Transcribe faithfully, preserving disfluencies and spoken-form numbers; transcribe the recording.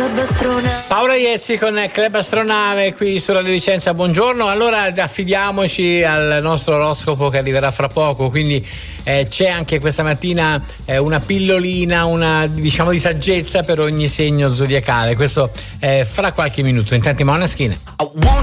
Paola Iezzi con Club Astronave qui su Radio Vicenza, buongiorno. Allora affidiamoci al nostro oroscopo che arriverà fra poco, quindi eh, c'è anche questa mattina eh, una pillolina, una diciamo di saggezza per ogni segno zodiacale, questo eh, fra qualche minuto. Intanto Måneskin.